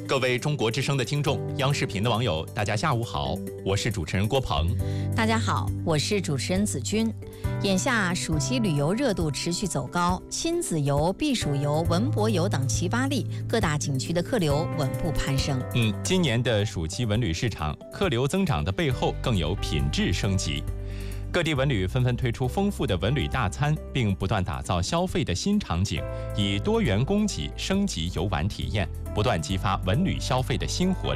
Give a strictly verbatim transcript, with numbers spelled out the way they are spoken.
各位中国之声的听众，央视频的网友，大家下午好，我是主持人郭鹏。 大家好，我是主持人子君。眼下暑期旅游热度持续走高，亲子游、避暑游、文博游等齐发力，各大景区的客流稳步攀升。 嗯，今年的暑期文旅市场客流增长的背后更有品质升级。各地文旅纷纷推出丰富的文旅大餐，并不断打造消费的新场景，以多元供给升级游玩体验，不断激发文旅消费的新活力。